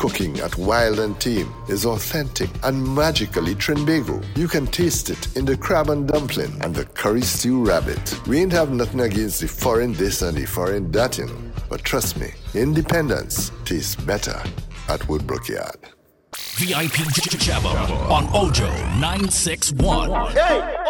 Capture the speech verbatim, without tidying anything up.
cooking at Wild and Team is authentic and magically Trinbago. You can taste it in the crab and dumpling and the curry stew rabbit. We ain't have nothing against the foreign this and the foreign that, you know. But trust me, independence tastes better at Woodbrook Yard. V I P Jabba on Ojo nine six one. Hey!